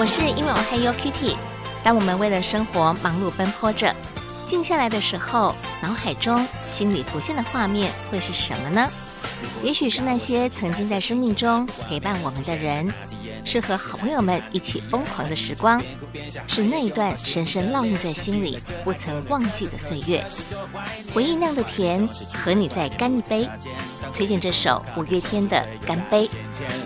我是英文还有 Kitty。当我们为了生活忙碌奔波着，静下来的时候，脑海中心里浮现的画面会是什么呢？也许是那些曾经在生命中陪伴我们的人，是和好朋友们一起疯狂的时光，是那一段深深烙印在心里不曾忘记的岁月。回忆酿的甜，和你再干一杯。推荐这首五月天的《干杯》。